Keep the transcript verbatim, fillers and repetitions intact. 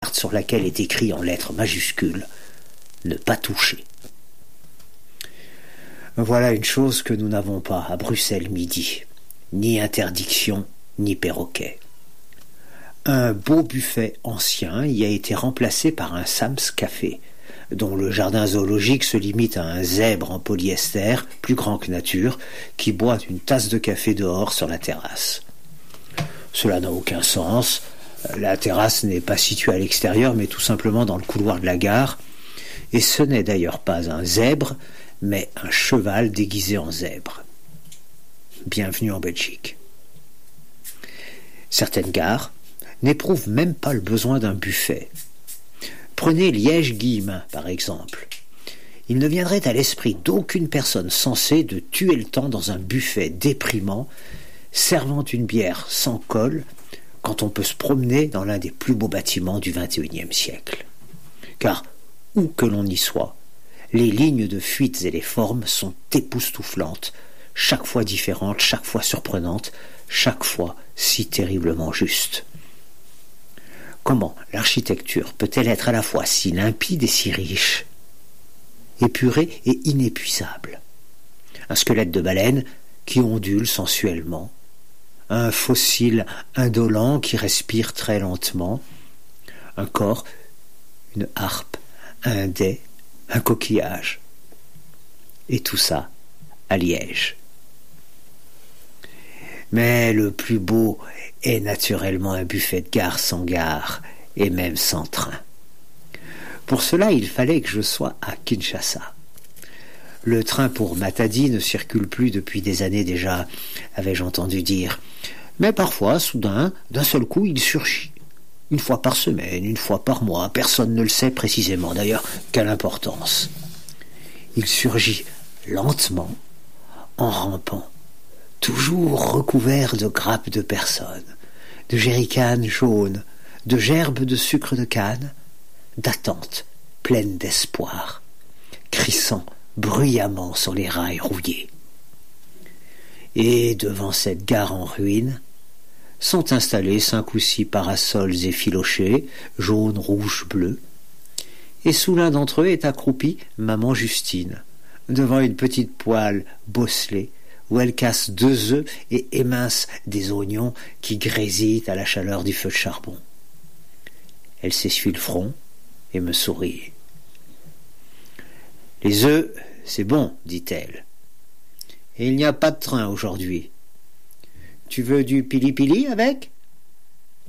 pancarte sur laquelle est écrit en lettres majuscules « Ne pas toucher ». Voilà une chose que nous n'avons pas à Bruxelles midi, ni interdiction, ni perroquet. Un beau buffet ancien y a été remplacé par un Sam's Café, dont le jardin zoologique se limite à un zèbre en polyester, plus grand que nature, qui boit une tasse de café dehors sur la terrasse. Cela n'a aucun sens. La terrasse n'est pas située à l'extérieur, mais tout simplement dans le couloir de la gare. Et ce n'est d'ailleurs pas un zèbre, mais un cheval déguisé en zèbre. Bienvenue en Belgique. Certaines gares n'éprouvent même pas le besoin d'un buffet. Prenez Liège-Guillemins, par exemple. Il ne viendrait à l'esprit d'aucune personne censée de tuer le temps dans un buffet déprimant, servant une bière sans colle, quand on peut se promener dans l'un des plus beaux bâtiments du vingt et unième siècle. Car, où que l'on y soit, les lignes de fuites et les formes sont époustouflantes, chaque fois différentes, chaque fois surprenantes, chaque fois si terriblement justes. Comment l'architecture peut-elle être à la fois si limpide et si riche, épurée et inépuisable? Un squelette de baleine qui ondule sensuellement, un fossile indolent qui respire très lentement, un corps, une harpe, un dais, un coquillage. Et tout ça à Liège. Mais le plus beau est naturellement un buffet de gare sans gare, et même sans train. Pour cela, il fallait que je sois à Kinshasa. Le train pour Matadi ne circule plus depuis des années déjà, avais-je entendu dire. Mais parfois, soudain, d'un seul coup, il surgit. Une fois par semaine, une fois par mois, personne ne le sait précisément. D'ailleurs, quelle importance. Il surgit lentement, en rampant, toujours recouvert de grappes de personnes, de jerrycans jaunes, de gerbes de sucre de canne, d'attente pleine d'espoir, crissant bruyamment sur les rails rouillés. Et devant cette gare en ruine, sont installés cinq ou six parasols effilochés, jaunes, rouges, bleus, et sous l'un d'entre eux est accroupie maman Justine, devant une petite poêle bosselée, où elle casse deux œufs et émince des oignons qui grésillent à la chaleur du feu de charbon. Elle s'essuie le front et me sourit. « Les œufs, c'est bon, dit-elle. Et il n'y a pas de train aujourd'hui. Tu veux du pili-pili avec ?»